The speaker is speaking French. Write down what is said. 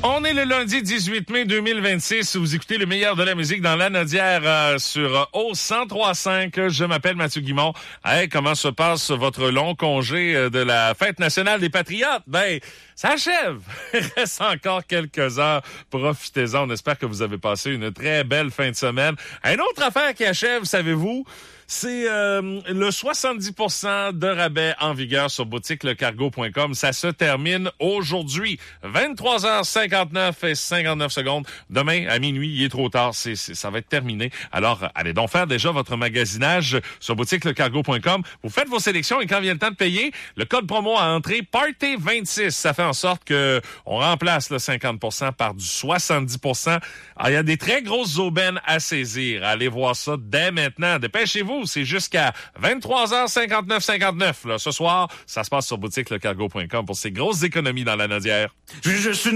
On est le lundi 18 mai 2026. Vous écoutez le meilleur de la musique dans l'Anaudière sur O1035. Je m'appelle Mathieu Guimond. Hey, comment se passe votre long congé de la Fête nationale des Patriotes? Ben, ça achève. Il reste encore quelques heures. Profitez-en. On espère que vous avez passé une très belle fin de semaine. Une autre affaire qui achève, savez-vous? C'est le 70% de rabais en vigueur sur boutiquelecargo.com. Ça se termine aujourd'hui. 23h59 et 59 secondes. Demain, à minuit, il est trop tard. Ça va être terminé. Alors, allez donc faire déjà votre magasinage sur boutiquelecargo.com. Vous faites vos sélections et quand vient le temps de payer, le code promo à entrée Party26. Ça fait en sorte que on remplace le 50% par du 70%. Alors, il y a des très grosses aubaines à saisir. Allez voir ça dès maintenant. Dépêchez-vous. C'est jusqu'à 23h59 là. Ce soir, ça se passe sur boutiquelecargo.com pour ces grosses économies dans l'Anaudière. Je suis